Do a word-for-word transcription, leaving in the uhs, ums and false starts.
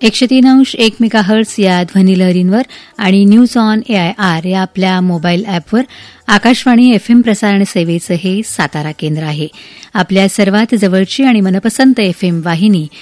एकशे तीन अंश एक मेगाहर्ट्झ या ध्वनिलहरींवर आणि न्यूज ऑन एआयआर या आपल्या मोबाईल अॅपवर आकाशवाणी एफएम प्रसारण सेवेचं हे सातारा केंद्र आहे. आपल्या सर्वात जवळची आणि मनपसंत एफएम वाहिनी